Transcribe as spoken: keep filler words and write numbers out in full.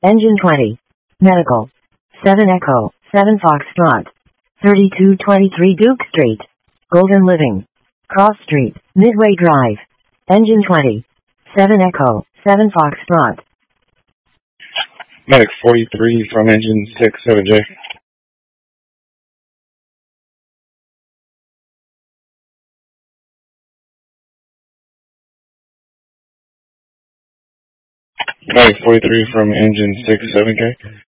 Engine twenty. Medical. seven Echo, seven Foxtrot. thirty-two twenty-three Duke Street. Golden Living. Cross Street, Midway Drive. Engine twenty. seven Echo, seven Foxtrot. Medic forty-three from engine six seven J. Medic forty-three from engine six seven K.